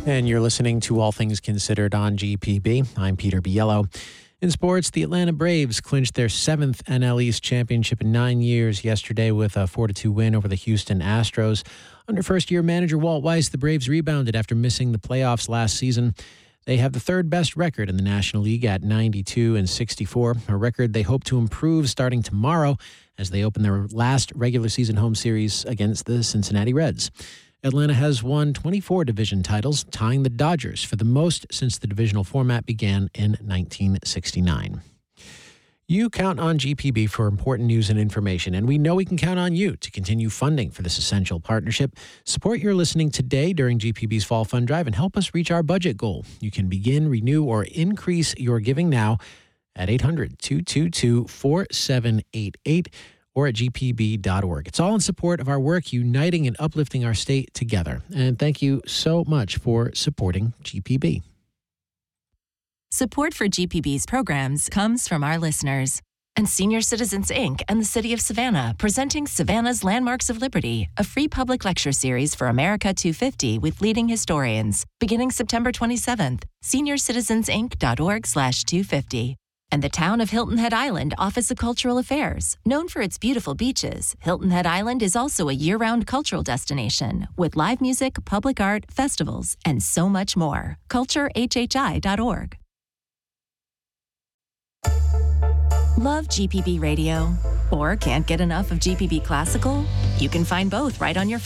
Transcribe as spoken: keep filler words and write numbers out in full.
And you're listening to All Things Considered on G P B. I'm Peter Biello. In sports, the Atlanta Braves clinched their seventh N L East championship in nine years yesterday with a four to two win over the Houston Astros. Under first-year manager Walt Weiss, the Braves rebounded after missing the playoffs last season. They have the third best record in the National League at ninety-two and sixty-four, a record they hope to improve starting tomorrow as they open their last regular season home series against the Cincinnati Reds. Atlanta has won twenty-four division titles, tying the Dodgers for the most since the divisional format began in nineteen sixty-nine. You count on G P B for important news and information, and we know we can count on you to continue funding for this essential partnership. Support your listening today during G P B's Fall Fund Drive and help us reach our budget goal. You can begin, renew, or increase your giving now at eight hundred, two two two, four seven eight eight or at g p b dot org. It's all in support of our work uniting and uplifting our state together. And thank you so much for supporting G P B. Support for G P B's programs comes from our listeners and Senior Citizens, Incorporated and the City of Savannah, presenting Savannah's Landmarks of Liberty, a free public lecture series for America two fifty with leading historians, beginning September twenty-seventh. senior citizens inc dot org slash two fifty. And the town of Hilton Head Island Office of Cultural Affairs. Known for its beautiful beaches, Hilton Head Island is also a year-round cultural destination with live music, public art, festivals, and so much more. culture h h i dot org. Love G P B Radio? Or can't get enough of G P B Classical? You can find both right on your